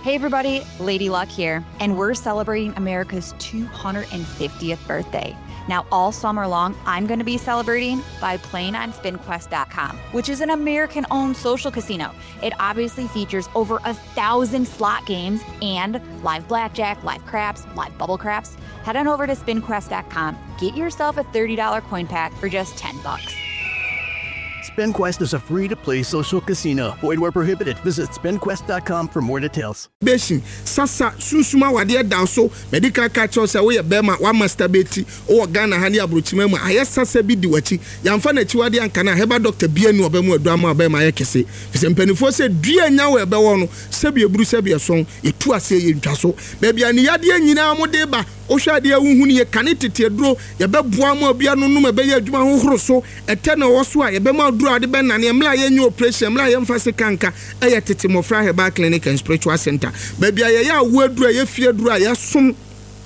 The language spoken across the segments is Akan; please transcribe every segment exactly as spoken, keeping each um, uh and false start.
Hey everybody, Lady Luck here, and we're celebrating America's two hundred fiftieth birthday. Now, all summer long, I'm going to be celebrating by playing on spin quest dot com, which is an American-owned social casino. It obviously features over a thousand slot games and live blackjack, live craps, live bubble craps. Head on over to spin quest dot com, get yourself a thirty dollars coin pack for just ten bucks. SpinQuest is a free-to-play social casino. Void where prohibited. Visit spin quest dot com for more details. Beshin, sasa susuma wade down so medical catcher say we bema wa masturbate o Ghana hani abrochima mu ayesa sa bi di wachi yamfa na chi wade anka na heba doctor bianu obemu aduama obema ayekese fise mpanifo se dua nya we be wo no sebi eburu sebi eson etu ase ye ntwaso bebia ne yade nyina mo de ba o hwade ehunu ye kane tete duro ye beboa ma bia no no me be ye adwuma hohoro so ete na wo so a ye be ma duro ade be na ne mla ye nyu operation mla ye mfa se kanka eye tete mofra heba clinic and spiritual center bebia ye ya wo aduro ye fie duro a ye som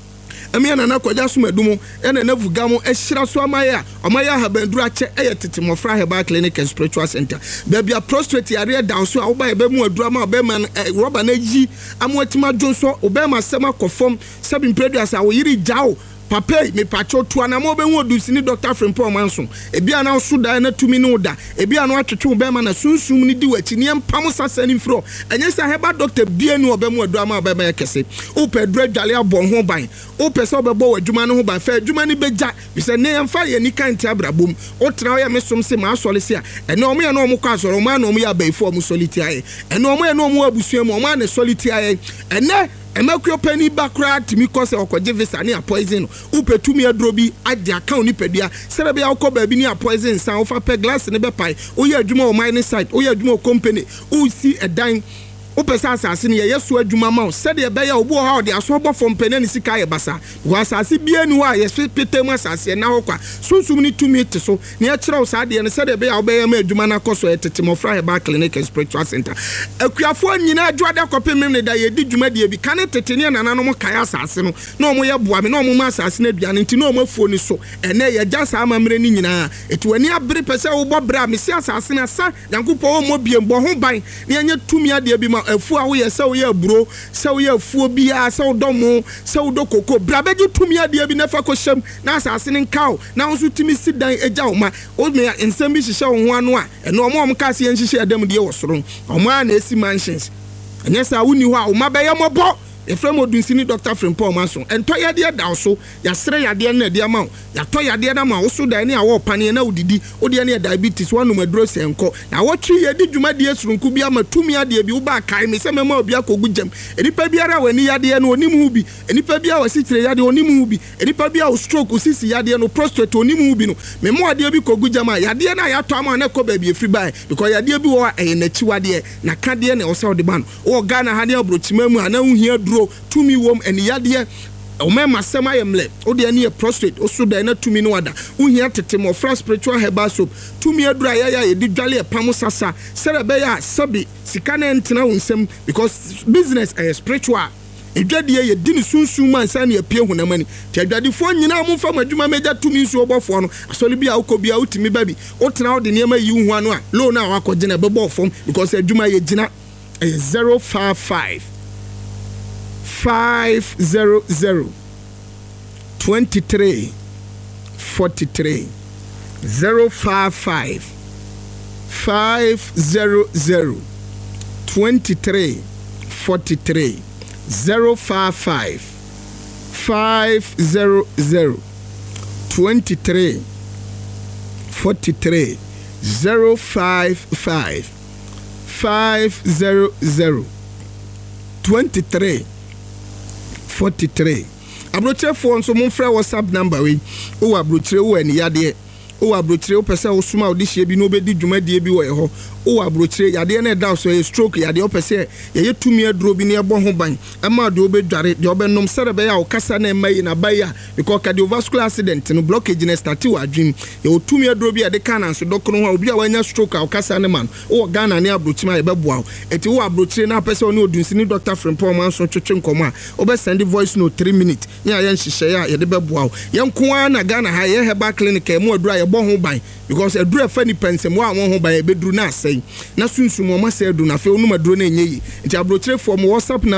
Emi na na kwaja so madumo ena na vuga mo ehira so amaya amaya ha banduru ache eye tete mofra heba clinic and spiritual center bebia prostrate area down so a wo ba ebe mu adura ma be man rubber na yi amotima jonso obema sema kofom sebi preduas a wo yiri jawo Papa me pacho to na mo be hu odusini Doctor Frimpong Manson e bia na so da na tumi no da e bia na atwetwe be ma na sunsum ni di wachi ne mpam sasani fro enye sa heba doctor bia ni obe mu adu ama obe ma yakese o pe dre dwale abon ho ban o pe so be bo wadwuma no ho ban fa adwuma ni beja bi se ne yemfa ye ni kan ti abrabom o tra o ya mesom se ma asole se a ene o mo ye no mo kwa asoro ma na o mo ya baifo mo soliti aye ene o mo ye no mo abusua mo o ma na soliti aye ene Emakro penny background to me cause okoje visa ni a poison upetumi adrobi ade account ni pedua serebe ya uko baby ni a poison san ofa pe glass ne be pai oye adwuma o mining site oye adwuma o company o si edan upesa asase ne yeso adwuma ma sede e be ya obo ha de aso bo fom pene ni sika ye basa wa asase bia ni wa ye petemu asase na hokwa sunsum ni tumi te so ne ya kire o sade ne sede be ya obe ya ma adwuma na koso etete mofra heba clinic and spiritual center akuafo nyina adwada kopem ne da ye di dwuma de bi kan tete ne na nanom kan asase no na omo ye boa me na omo ma asase na aduane nti na omo afuo ni so ene ye gya sa amamre ni nyina eti wani abere pese wo bo bra me si asase na sa yankopo omo biem bo ho ban ne anya tumi ade bi ma afu a wo ye se wo ye bro se wo ye afuo bia se wo domo se wo dokoko bra beji tumi ade bi na fa ko hyem na asase ne nkaw na wo so timi sidan eja wo ma o me ensem bi hihye wo ho ano a ene omo omo ka se ye nhihye adam de wo soro omo a na esi mansions anya sa wo ni ho a wo ma be ye mobo Efrem odunsini Doctor Frimpong Manson ento yade da so ya sere yade na de ma ya to yade na ma wo so da ni a wo pane na odidi odi na diabetes wonu maduro senko na wo twi yade dwuma de esurunku bia matumi ade bi wo ba kai me se mema obi akogu jam enipa biara wani yade no onim hu bi enipa biara wasitire yade onim hu bi enipa biara stroke sisi yade no prostate onim hu bi no mema ade bi kogu jam yade na ya to ama na ko ba bi efri bai because yade bi wo e na chiwade na kade na wo se ode ban wo Ghana ha ne abrochima mu ana hu hia tumi wom eni yade o me masema yemle o de ani e prostrate o so da na tumi no wada uhia tete mo fra spiritual herbal soap tumi adura ya ya yedi dwale e pam sasa serebe ya sabi sika na ntena wonsem because business is spiritual edwade ye di sunsun man san ye pie hunamani ti adwade fo nyina mo fa madwuma meja tumi nsu obofo no asole bia ukobia utimi babi o tena o de niam yi hu anu a lo na wakogina bebo fom because adwuma ye gina zero five five Five zero zero twenty three forty three zero five five five zero zero twenty three forty three zero five five five zero zero twenty three forty three zero five five five zero zero twenty three forty-three. Abrochire phone so mon frère WhatsApp number we o abrochire wo ani yade o abrochire o pese o suma o di hie bi no be di dwumadie bi wo ye ho o abrochire yade na da so ye stroke yade o pese ye ye tumi adro bi ne ebo ho ban ama de o be dware de o be nom serebe ya o kasa na mai na baya because cardiovascular accident no blockage na start wa adwin ye o tumi adro bi yade kana so dokoro ho obi a wanya stroke a o kasa ne man o Ghana ne abrochima ye beboa eti o abrochire na pese o ne odunsini Doctor Frimpong Manson twetwe nkomo a o be send voice note three minutes nya ye nhihye ya ye de beboa ye nko na Ghana ha ye heba clinic e mu adura ye bo ho ban because adura fa ni pensem wa won ho ban e beduru na asai na sunsumo ma se edu na fe onu maduro na enye yi nti abrochire for mo WhatsApp na